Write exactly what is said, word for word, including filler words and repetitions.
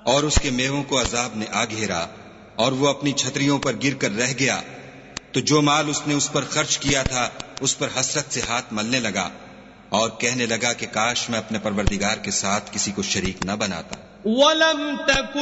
और उसके मेवों को अजाब ने आ घेरा और वो अपनी छतरियों पर गिर कर रह गया, तो जो माल उसने उस पर खर्च किया था उस पर हसरत से हाथ मलने लगा और कहने लगा कि काश मैं अपने परवरदिगार के साथ किसी को शरीक न बनाता।